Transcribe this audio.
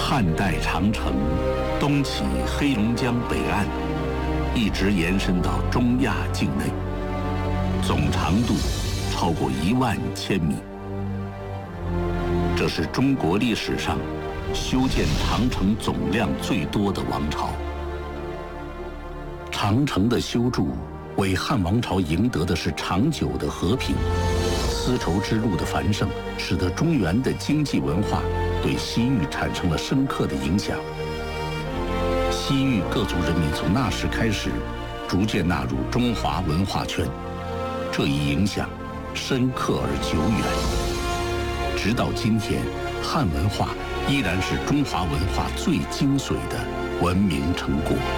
汉代长城东起黑龙江北岸，一直延伸到中亚境内，总长度超过11000米。这是中国历史上修建长城总量最多的王朝。长城的修筑为汉王朝赢得的是长久的和平，丝绸之路的繁盛使得中原的经济文化对西域产生了深刻的影响。西域各族人民从那时开始逐渐纳入中华文化圈，这一影响深刻而久远。直到今天，汉文化依然是中华文化最精髓的文明成果。